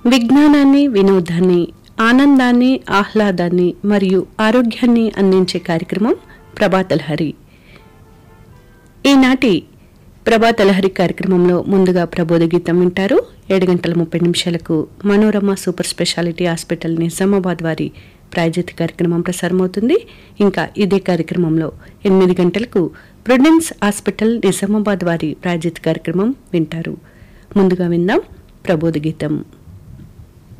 విజ్ఞానాన్ని, వినోదాన్ని, ఆనందాన్ని, ఆహ్లాదాన్ని మరియు ఆరోగ్యాన్ని అందించే కార్యక్రమం ప్రభాతలహరి. ఈనాటి ప్రభాతలహరి కార్యక్రమంలో ముందుగా ప్రబోధ గీతం వింటారు. 7:30 Manorama super speciality hospital Nizamabad వారి ప్రాయోజిత కార్యక్రమం ప్రసారమవుతుంది. ఇంకా ఇదే కార్యక్రమంలో 8 గంటలకు ప్రుడెన్స్ హాస్పిటల్ నిజామాబాద్ వారి ప్రాయోజిత కార్యక్రమం వింటారు. ముందుగా విందాం ప్రబోధ గీతం.